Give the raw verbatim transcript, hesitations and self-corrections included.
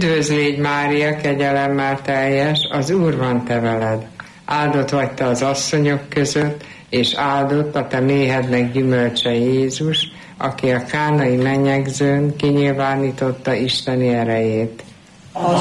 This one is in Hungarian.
Üdvözl légy, Mária, kegyelemmel teljes, az Úr van te veled. Áldott vagy te az asszonyok között, és áldott a te méhednek gyümölcse Jézus, aki a kánai menyegzőn kinyilvánította Isteni erejét. Az